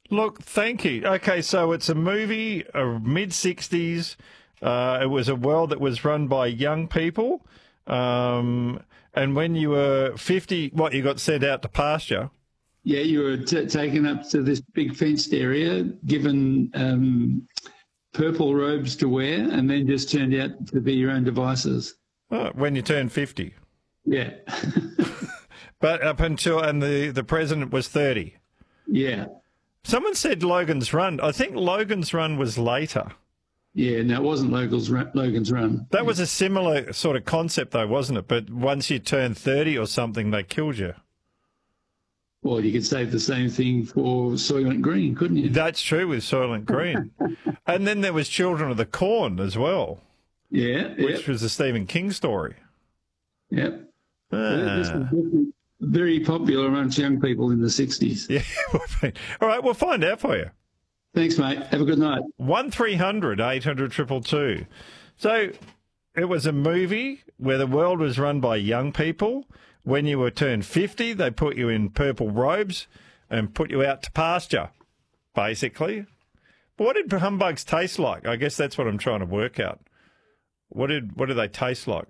Look, thank you. Okay, so it's a movie, mid-60s. It was a world that was run by young people. And when you were 50, what, you got sent out to pasture? Yeah, you were taken up to this big fenced area, given purple robes to wear, and then just turned out to be your own devices. Oh, when you turned 50. Yeah. But up until, and the president was 30. Yeah. Someone said Logan's Run. I think Logan's Run was later. Yeah, no, it wasn't Logan's Run. That was a similar sort of concept, though, wasn't it? But once you turned 30 or something, they killed you. Well, you could say the same thing for Soylent Green, couldn't you? That's true with Soylent Green. And then there was Children of the Corn as well. Yeah. Which was a Stephen King story. Yep. This Ah. was very popular amongst young people in the 60s. Yeah. All right, we'll find out for you. Thanks, mate. Have a good night. 1300 800 222. So it was a movie where the world was run by young people. When you were turned 50, they put you in purple robes and put you out to pasture, basically. But what did humbugs taste like? I guess that's what I'm trying to work out. What did they taste like?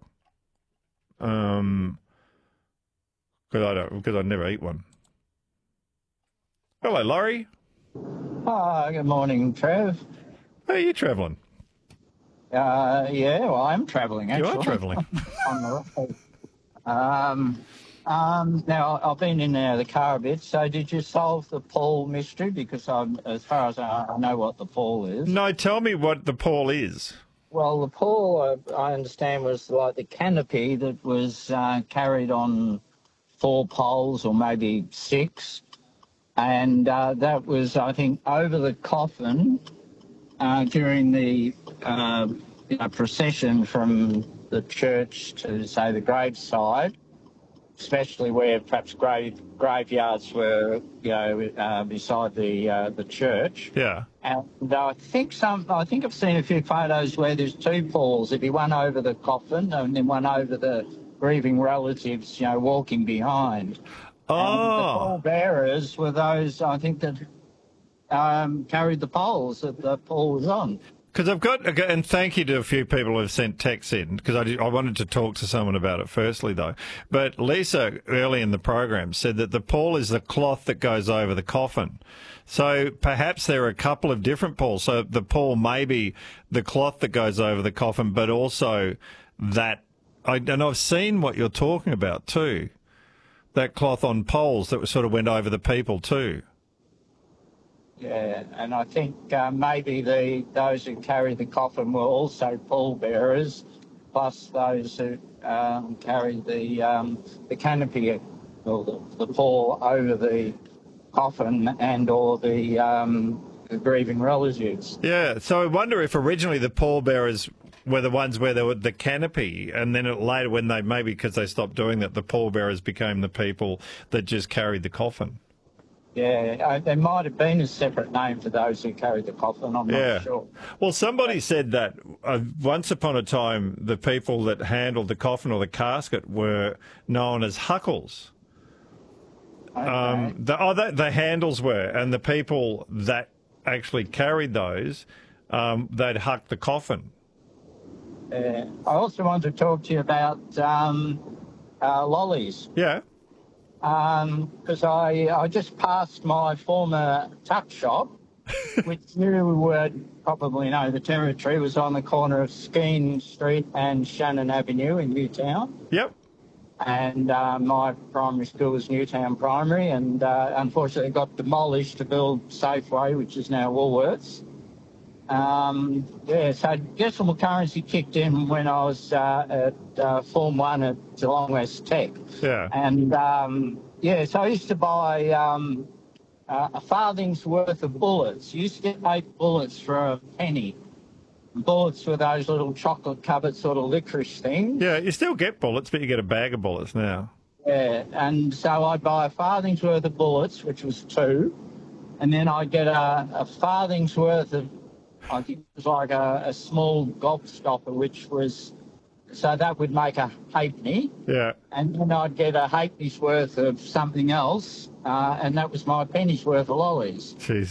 Because I never eat one. Hello, Laurie. Good morning, Trev. How are you travelling? Yeah, well, I'm travelling, actually. You are travelling. On the road. Now, I've been in and out of the car a bit, so did you solve the Paul mystery? Because as far as I know what the Paul is. No, tell me what the Paul is. Well, the Paul, I understand, was like the canopy that was carried on 4 poles or maybe 6. And that was, I think, over the coffin during the procession from the church to, say, the graveside, especially where perhaps graveyards were, beside the church. Yeah. And I think I've seen a few photos where there's 2 Pauls. There'd be one over the coffin and then one over the grieving relatives, walking behind. Oh. And the pallbearers were those, I think, that carried the poles that the Paul was on. Because and thank you to a few people who have sent texts in, because I wanted to talk to someone about it firstly, though. But Lisa, early in the program, said that the pall is the cloth that goes over the coffin. So perhaps there are a couple of different palls. So the pall may be the cloth that goes over the coffin, but also that, and I've seen what you're talking about too, that cloth on poles that sort of went over the people too. Yeah, and I think maybe those who carried the coffin were also pallbearers, plus those who carried the canopy or the pall over the coffin and or the grieving relatives. Yeah, so I wonder if originally the pallbearers were the ones where there were the canopy, and then later when they, maybe because they stopped doing that, the pallbearers became the people that just carried the coffin. Yeah, there might have been a separate name for those who carried the coffin, I'm not sure. Well, somebody said that once upon a time, the people that handled the coffin or the casket were known as huckles. Okay. The handles were, and the people that actually carried those, they'd huck the coffin. I also want to talk to you about lollies. Yeah. Because I just passed my former tuck shop, which you would probably know the territory, was on the corner of Skene Street and Shannon Avenue in Newtown. Yep. And my primary school was Newtown Primary, and unfortunately it got demolished to build Safeway, which is now Woolworths. So decimal currency kicked in when I was at Form 1 at Geelong West Tech. Yeah. And, so I used to buy a farthing's worth of bullets. You used to get 8 bullets for a penny. Bullets were those little chocolate-covered sort of licorice things. Yeah, you still get bullets, but you get a bag of bullets now. Yeah, and so I'd buy a farthing's worth of bullets, which was 2, and then I'd get a farthing's worth of, I think it was like a small gobstopper, which was, so that would make a halfpenny. Yeah. And then I'd get a halfpenny's worth of something else, and that was my penny's worth of lollies. Jeez.